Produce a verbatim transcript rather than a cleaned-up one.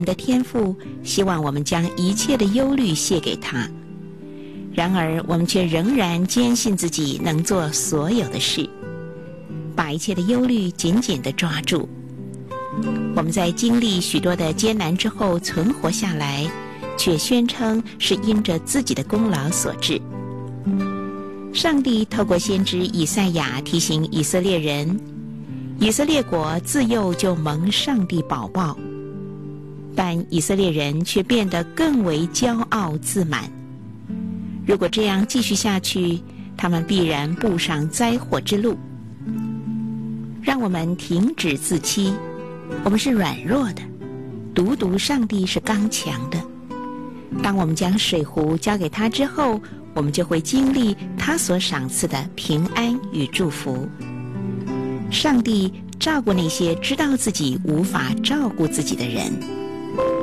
的天父希望我们将一切的忧虑卸给他，然而我们却仍然坚信自己能做所有的事，把一切的忧虑紧紧地抓住。我们在经历许多的艰难之后存活下来，却宣称是因着自己的功劳所致。上帝透过先知以赛亚提醒以色列人，以色列国自幼就蒙上帝保抱，但以色列人却变得更为骄傲自满。如果这样继续下去，他们必然步上灾祸之路。让我们停止自欺，我们是软弱的，独独上帝是刚强的。当我们将水壶交给他之后，我们就会经历他所赏赐的平安与祝福。上帝照顾那些知道自己无法照顾自己的人。